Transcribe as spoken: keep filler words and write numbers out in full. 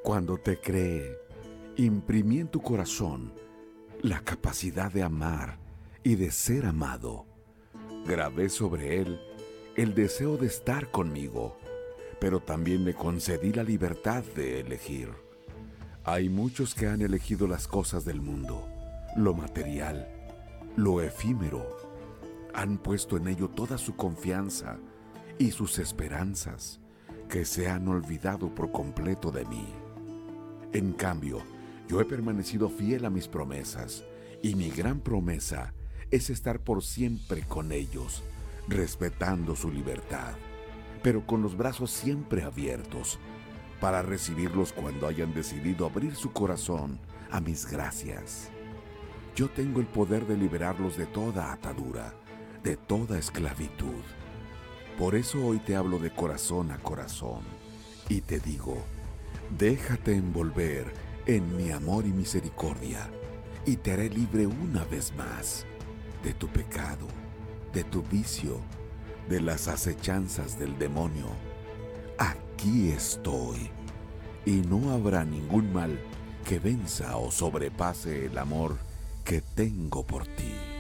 Cuando te creé, imprimí en tu corazón la capacidad de amar y de ser amado. Grabé sobre él el deseo de estar conmigo, pero también le concedí la libertad de elegir. Hay muchos que han elegido las cosas del mundo, lo material, lo efímero. Han puesto en ello toda su confianza y sus esperanzas, que se han olvidado por completo de mí. En cambio, yo he permanecido fiel a mis promesas, y mi gran promesa es estar por siempre con ellos, respetando su libertad, pero con los brazos siempre abiertos, para recibirlos cuando hayan decidido abrir su corazón a mis gracias. Yo tengo el poder de liberarlos de toda atadura, de toda esclavitud. Por eso hoy te hablo de corazón a corazón y te digo: déjate envolver en mi amor y misericordia, y te haré libre una vez más de tu pecado, de tu vicio, de las acechanzas del demonio. Aquí estoy, y no habrá ningún mal que venza o sobrepase el amor que tengo por ti.